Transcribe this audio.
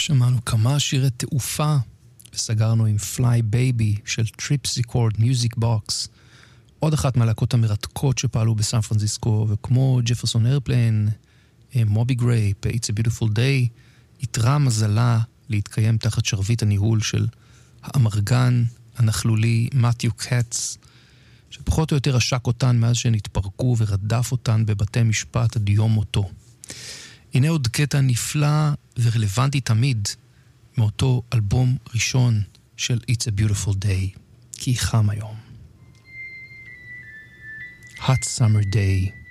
שמענו כמה שירי תעופה, וסגרנו עם Fly Baby של Tripsichord Music Box, עוד אחת מהלהקות המרתקות שפעלו בסן פרנסיסקו, וכמו ג'פרסון איירפליין, מובי גרייפ, It's a Beautiful Day, יתרה מזלה להתקיים תחת שרבית הניהול של האמרגן הנחלולי מתיו קאץ, שפחות או יותר עשק אותן מאז שהן התפרקו ורדף אותן בבתי משפט עד יום מותו. הנה עוד קטע נפלא ורלוונטי תמיד מאותו אלבום ראשון של It's a Beautiful Day, כי חם היום. Hot Summer Day.